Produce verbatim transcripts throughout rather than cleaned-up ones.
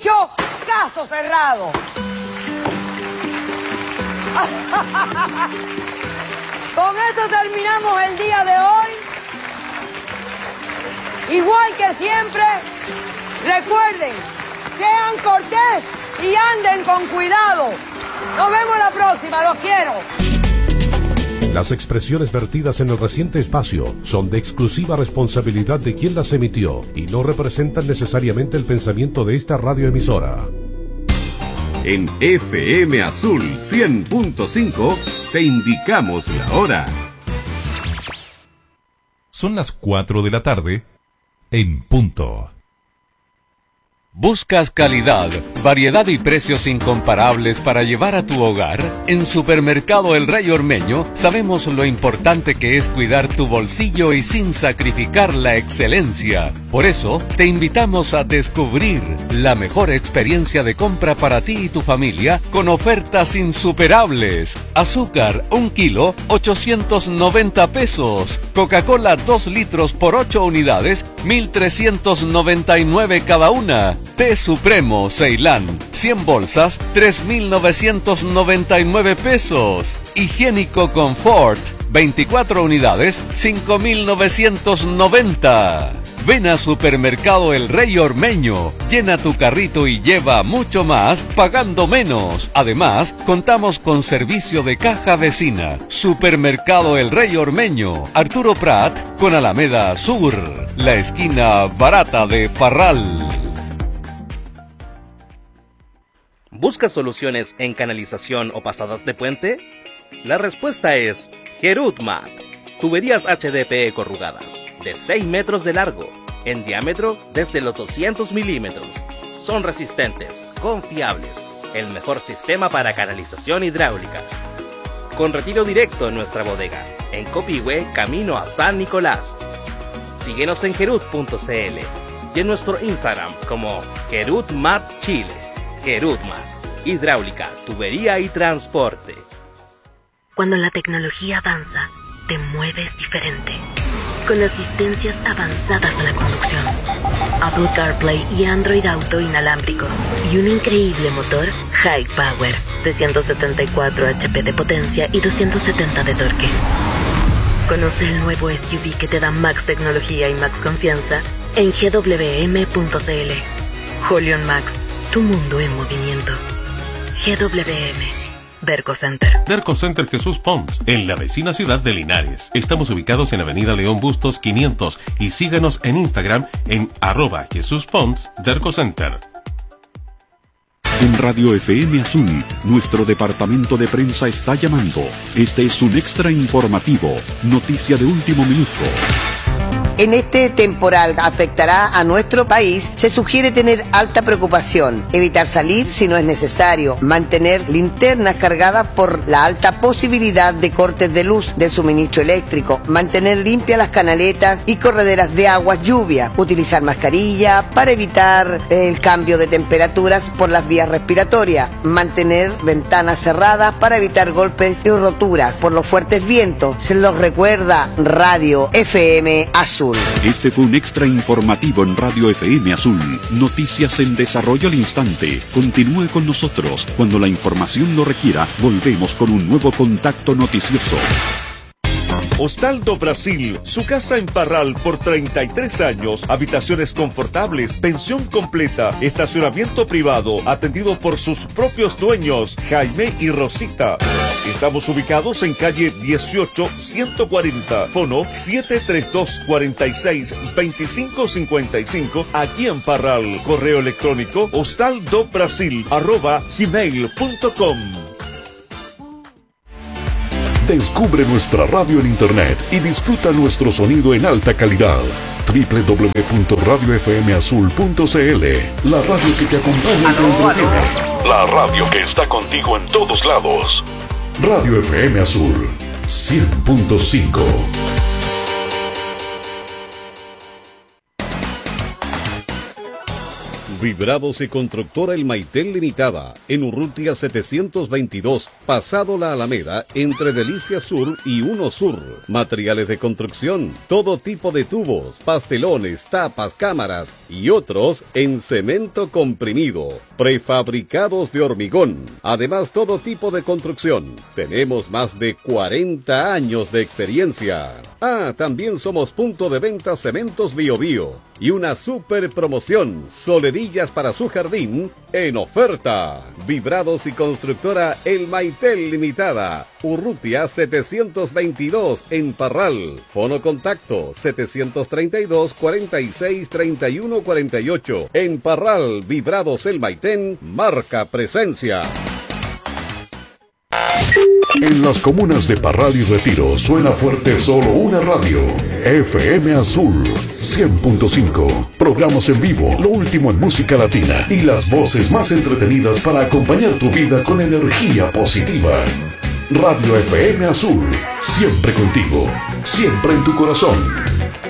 dicho, caso cerrado. Con esto terminamos el día de hoy. Igual que siempre, recuerden, sean cortés y anden con cuidado. Nos vemos la próxima, los quiero. Las expresiones vertidas en el reciente espacio son de exclusiva responsabilidad de quien las emitió y no representan necesariamente el pensamiento de esta radioemisora. En F M Azul cien punto cinco te indicamos la hora. Son las cuatro de la tarde en punto. ¿Buscas calidad, variedad y precios incomparables para llevar a tu hogar? En Supermercado El Rey Ormeño sabemos lo importante que es cuidar tu bolsillo y sin sacrificar la excelencia. Por eso, te invitamos a descubrir la mejor experiencia de compra para ti y tu familia con ofertas insuperables. Azúcar, un kilo, ochocientos noventa pesos. Coca-Cola, dos litros por ocho unidades, mil trescientos noventa y nueve cada una. Té Supremo Ceilán, cien bolsas, tres mil novecientos noventa y nueve pesos. Higiénico Confort, veinticuatro unidades, cinco mil novecientos noventa. Ven a Supermercado El Rey Ormeño, llena tu carrito y lleva mucho más pagando menos. Además, contamos con servicio de caja vecina. Supermercado El Rey Ormeño, Arturo Prat con Alameda Sur, la esquina barata de Parral. ¿Buscas soluciones en canalización o pasadas de puente? La respuesta es Gerutmat. Tuberías H D P E corrugadas, de seis metros de largo, en diámetro desde los doscientos milímetros. Son resistentes, confiables, el mejor sistema para canalización hidráulica. Con retiro directo en nuestra bodega, en Copihue, camino a San Nicolás. Síguenos en gerut punto c l y en nuestro Instagram como Gerutmat Chile. Gerutmat, hidráulica, tubería y transporte. Cuando la tecnología avanza, te mueves diferente. Con asistencias avanzadas a la conducción, Apple CarPlay y Android Auto inalámbrico, y un increíble motor High Power de ciento setenta y cuatro H P de potencia y doscientos setenta de torque. Conoce el nuevo S U V que te da Max tecnología y Max confianza en G W M punto c l. Holion Max, tu mundo en movimiento. G W M. Derco Center. Derco Center Jesús Pons, en la vecina ciudad de Linares. Estamos ubicados en Avenida León Bustos quinientos y síganos en Instagram en arroba Jesús Pons Derco Center. En Radio F M Azul, nuestro departamento de prensa está llamando. Este es un extra informativo, noticia de último minuto. En este temporal afectará a nuestro país, se sugiere tener alta preocupación, evitar salir si no es necesario, mantener linternas cargadas por la alta posibilidad de cortes de luz del suministro eléctrico, mantener limpias las canaletas y correderas de aguas lluvia, utilizar mascarilla para evitar el cambio de temperaturas por las vías respiratorias, mantener ventanas cerradas para evitar golpes y roturas por los fuertes vientos. Se los recuerda Radio F M Azul. Este fue un extra informativo en Radio F M Azul. Noticias en desarrollo al instante. Continúe con nosotros. Cuando la información lo requiera, volvemos con un nuevo contacto noticioso. Hostal do Brasil, su casa en Parral por treinta y tres años, habitaciones confortables, pensión completa, estacionamiento privado, atendido por sus propios dueños, Jaime y Rosita. Estamos ubicados en calle dieciocho ciento cuarenta, fono siete tres dos, cuatro seis, dos cinco cinco cinco, aquí en Parral. Correo electrónico hostaldobrasil arroba gmail punto com. Descubre nuestra radio en internet y disfruta nuestro sonido en alta calidad. doble u doble u doble u punto radio f m azul punto c l. La radio que te acompaña y te entretiene. La radio que está contigo en todos lados. Radio F M Azul cien punto cinco. Vibrados y Constructora El Maitel Limitada, en Urrutia setecientos veintidós, pasado la Alameda, entre Delicia Sur y Uno Sur. Materiales de construcción, todo tipo de tubos, pastelones, tapas, cámaras y otros en cemento comprimido. Prefabricados de hormigón. Además, todo tipo de construcción. Tenemos más de cuarenta años de experiencia. Ah, también somos punto de venta Cementos Bio Bio. Y una super promoción, solerillas para su jardín en oferta. Vibrados y Constructora El Maitel Limitada, Urrutia setecientos veintidós en Parral. Fono contacto setecientos treinta y dos, cuarenta y seis, treinta y uno, cuarenta y ocho. En Parral, Vibrados El Maitén, marca presencia. En las comunas de Parral y Retiro suena fuerte solo una radio, F M Azul cien punto cinco. Programas en vivo, lo último en música latina y las voces más entretenidas para acompañar tu vida con energía positiva. Radio F M Azul, siempre contigo, siempre en tu corazón.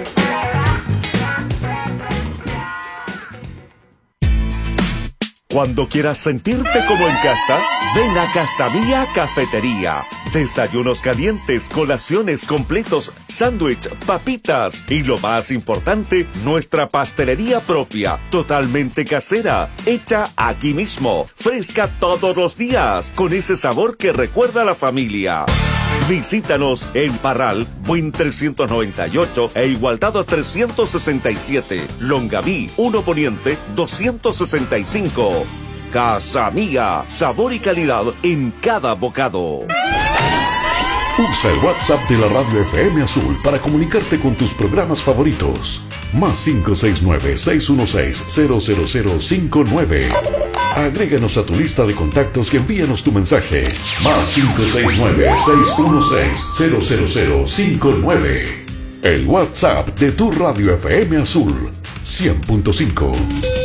Cuando quieras sentirte como en casa, ven a Casa Mía Cafetería. Desayunos calientes, colaciones completos, sándwich, papitas y lo más importante, nuestra pastelería propia, totalmente casera, hecha aquí mismo, fresca todos los días, con ese sabor que recuerda a la familia. Visítanos en Parral, Buin trescientos noventa y ocho e Igualdad trescientos sesenta y siete, Longaví, uno Poniente doscientos sesenta y cinco. Casa Mía, sabor y calidad en cada bocado. Usa el WhatsApp de la Radio F M Azul para comunicarte con tus programas favoritos. Más cinco seis nueve, seis uno seis, cero cero cero cinco nueve. Agréganos a tu lista de contactos y envíanos tu mensaje. Más cinco seis nueve, seis uno seis, cero cero cero cinco nueve. El WhatsApp de tu Radio F M Azul cien punto cinco.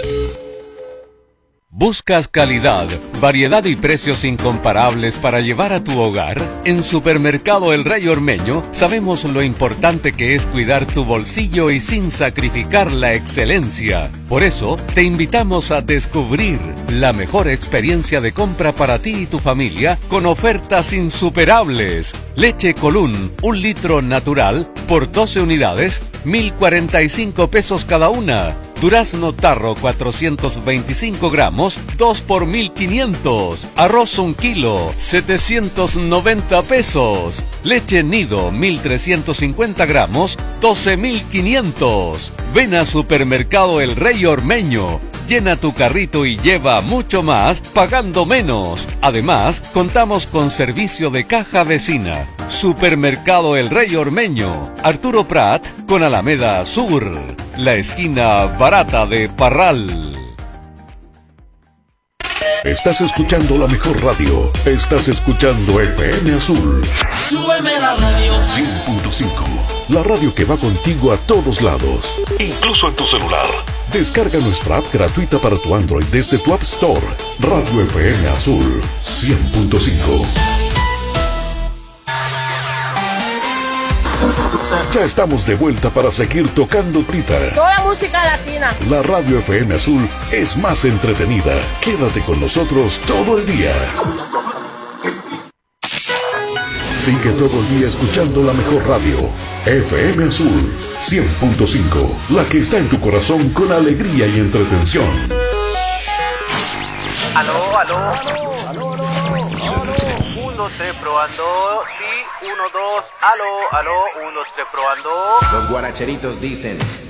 ¿Buscas calidad, variedad y precios incomparables para llevar a tu hogar? En Supermercado El Rey Ormeño sabemos lo importante que es cuidar tu bolsillo y sin sacrificar la excelencia. Por eso, te invitamos a descubrir la mejor experiencia de compra para ti y tu familia con ofertas insuperables. Leche Colún, un litro natural por doce unidades, mil cuarenta y cinco pesos cada una. Durazno Tarro cuatrocientos veinticinco gramos, dos por mil quinientos. Arroz un kilo, setecientos noventa pesos. Leche Nido mil trescientos cincuenta gramos, doce mil quinientos. Ven a Supermercado El Rey Ormeño. Llena tu carrito y lleva mucho más pagando menos. Además, contamos con servicio de caja vecina. Supermercado El Rey Ormeño, Arturo Prat con Alameda Sur, la esquina barata de Parral. Estás escuchando la mejor radio. Estás escuchando F M Azul. Súbeme la radio. cien punto cinco. La radio que va contigo a todos lados, incluso en tu celular. Descarga nuestra app gratuita para tu Android desde tu App Store. Radio F M Azul cien punto cinco. Ya estamos de vuelta para seguir tocando pita. Toda música latina. La Radio F M Azul es más entretenida. Quédate con nosotros todo el día. Sigue todo el día escuchando la mejor radio. F M Azul cien punto cinco. La que está en tu corazón con alegría y entretención. Aló, aló, aló, aló, aló, aló. Un, dos, tres, probando. Sí, uno, dos, aló, aló, un, dos, tres, probando. Los guaracheritos dicen,